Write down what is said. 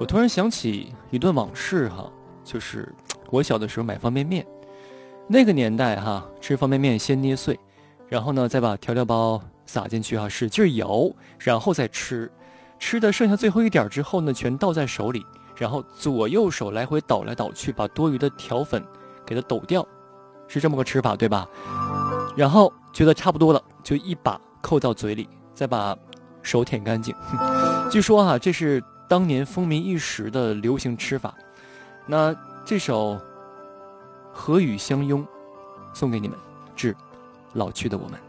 突然想起一段往事哈，就是我小的时候买方便面，那个年代哈，吃方便面先捏碎，然后呢再把调料包撒进去哈，使劲摇，然后再吃，吃的剩下最后一点之后呢，全倒在手里，然后左右手来回倒来倒去，把多余的调粉给它抖掉，是这么个吃法对吧？然后觉得差不多了，就一把扣到嘴里，再把手舔干净。据说哈，这是当年风靡一时的流行吃法。那这首《何以相拥》送给你们，致老去的我们。